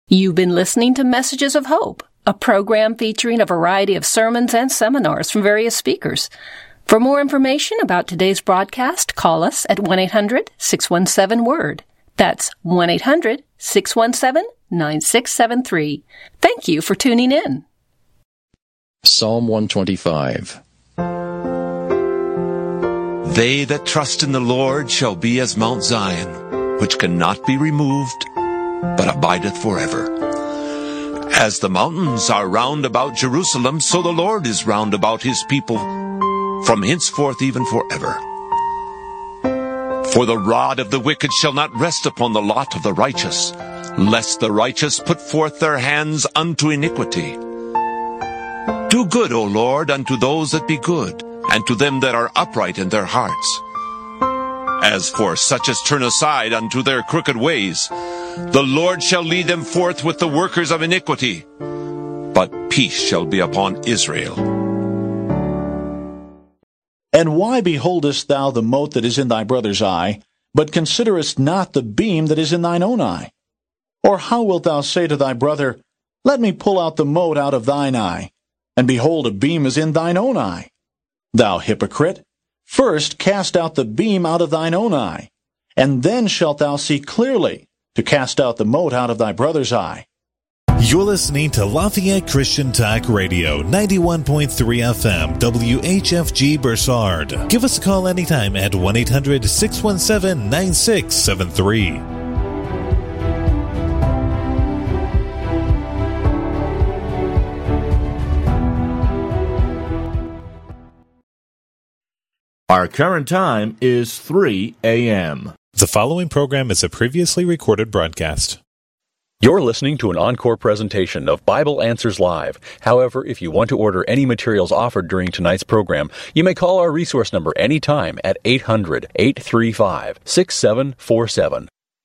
You've been listening to Messages of Hope, a program featuring a variety of sermons and seminars from various speakers. For more information about today's broadcast, call us at 1-800-617-WORD. That's 1-800-617-9673. Thank you for tuning in. Psalm 125. They that trust in the Lord shall be as Mount Zion, which cannot be removed, but abideth forever. As the mountains are round about Jerusalem, so the Lord is round about his people, from henceforth even forever. For the rod of the wicked shall not rest upon the lot of the righteous, lest the righteous put forth their hands unto iniquity. Do good, O Lord, unto those that be good, and to them that are upright in their hearts. As for such as turn aside unto their crooked ways, the Lord shall lead them forth with the workers of iniquity, but peace shall be upon Israel. And why beholdest thou the mote that is in thy brother's eye, but considerest not the beam that is in thine own eye? Or how wilt thou say to thy brother, Let me pull out the mote out of thine eye, and behold, a beam is in thine own eye? Thou hypocrite, first cast out the beam out of thine own eye, and then shalt thou see clearly to cast out the mote out of thy brother's eye. You're listening to Lafayette Christian Talk Radio, 91.3 FM, WHFG Bursard. Give us a call anytime at 1-800-617-9673. Our current time is 3 a.m. The following program is a previously recorded broadcast. You're listening to an encore presentation of Bible Answers Live. However, if you want to order any materials offered during tonight's program, you may call our resource number anytime at 800-835-6747.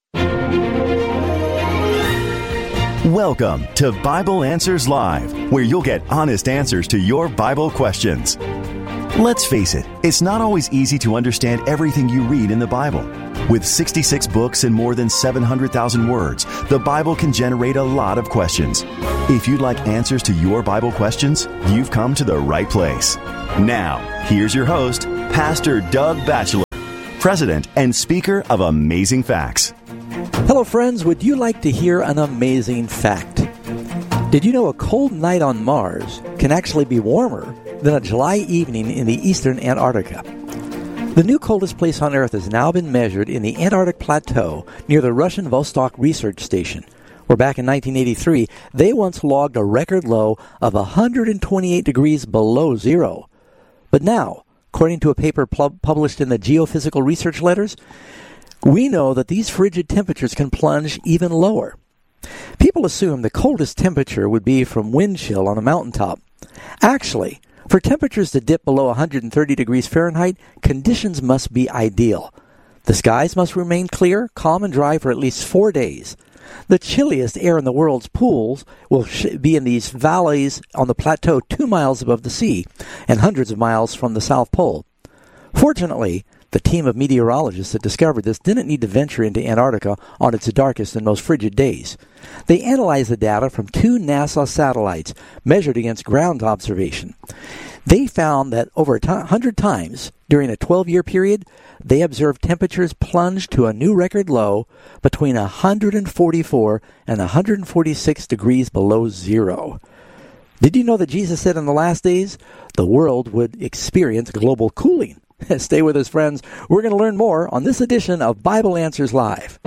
Welcome to Bible Answers Live, where you'll get honest answers to your Bible questions. Let's face it, it's not always easy to understand everything you read in the Bible. With 66 books and more than 700,000 words, the Bible can generate a lot of questions. If you'd like answers to your Bible questions, you've come to the right place. Now, here's your host, Pastor Doug Batchelor, President and Speaker of Amazing Facts. Hello, friends. Would you like to hear an amazing fact? Did you know a cold night on Mars can actually be warmer than a July evening in the eastern Antarctica? The new coldest place on Earth has now been measured in the Antarctic Plateau near the Russian Vostok Research Station, where back in 1983, they once logged a record low of 128 degrees below zero. But now, according to a paper published in the Geophysical Research Letters, we know that these frigid temperatures can plunge even lower. People assume the coldest temperature would be from wind chill on a mountaintop. Actually, for temperatures to dip below 130 degrees Fahrenheit, conditions must be ideal. The skies must remain clear, calm, and dry for at least 4 days. The chilliest air in the world's pools will be in these valleys on the plateau 2 miles above the sea and hundreds of miles from the South Pole. Fortunately, the team of meteorologists that discovered this didn't need to venture into Antarctica on its darkest and most frigid days. They analyzed the data from 2 NASA satellites measured against ground observation. They found that over 100 times during a 12-year period, they observed temperatures plunge to a new record low between 144 and 146 degrees below zero. Did you know that Jesus said in the last days, the world would experience global cooling? Stay with us, friends. We're going to learn more on this edition of Bible Answers Live.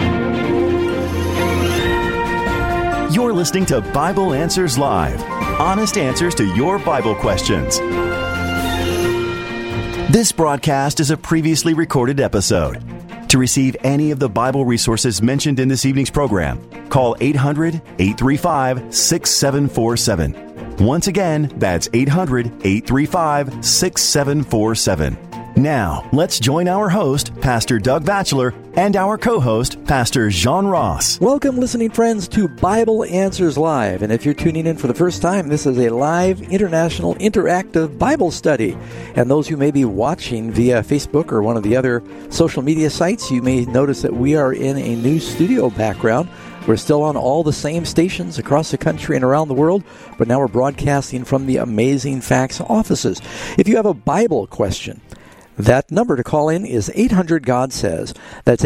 You're listening to Bible Answers Live, honest answers to your Bible questions. This broadcast is a previously recorded episode. To receive any of the Bible resources mentioned in this evening's program, call 800-835-6747. Once again, that's 800-835-6747. Now, let's join our host, Pastor Doug Batchelor, and our co-host, Pastor Jean Ross. Welcome, listening friends, to Bible Answers Live. And if you're tuning in for the first time, this is a live international interactive Bible study. And those who may be watching via Facebook or one of the other social media sites, you may notice that we are in a new studio background. We're still on all the same stations across the country and around the world, but now we're broadcasting from the Amazing Facts offices. If you have a Bible question, that number to call in is 800-GOD-SAYS. That's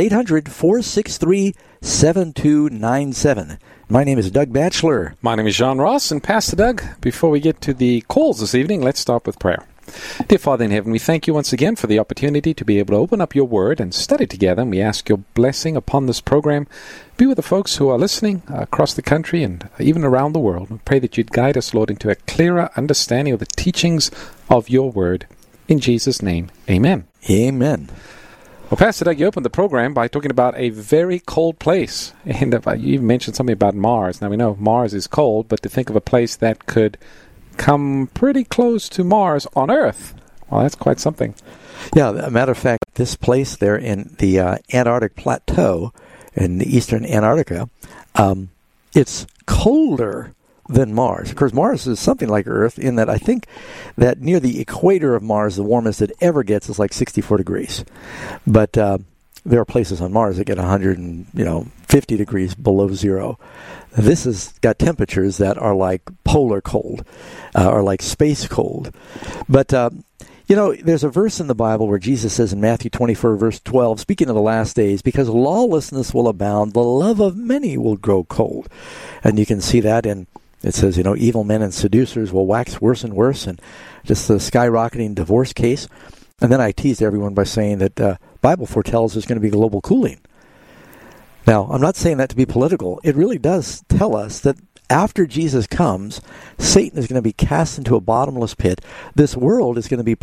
800-463-7297. My name is Doug Batchelor. My name is John Ross. And Pastor Doug, before we get to the calls this evening, let's start with prayer. Dear Father in heaven, we thank you once again for the opportunity to be able to open up your word and study together. And we ask your blessing upon this program. Be with the folks who are listening across the country and even around the world. We pray that you'd guide us, Lord, into a clearer understanding of the teachings of your word. In Jesus' name, amen. Amen. Well, Pastor Doug, you opened the program by talking about a very cold place. And you mentioned something about Mars. Now, we know Mars is cold, but to think of a place that could come pretty close to Mars on Earth, well, that's quite something. Yeah, as a matter of fact, this place there in the Antarctic Plateau in the eastern Antarctica, it's colder than Mars. Of course, Mars is something like Earth in that I think that near the equator of Mars, the warmest it ever gets is like 64 degrees. But there are places on Mars that get 150 degrees below zero. This has got temperatures that are like polar cold, or like space cold. But, there's a verse in the Bible where Jesus says in Matthew 24, verse 12, speaking of the last days, because lawlessness will abound, the love of many will grow cold. And you can see that it says, evil men and seducers will wax worse and worse, and just the skyrocketing divorce case. And then I teased everyone by saying that Bible foretells there's going to be global cooling. Now, I'm not saying that to be political. It really does tell us that after Jesus comes, Satan is going to be cast into a bottomless pit. This world is going to be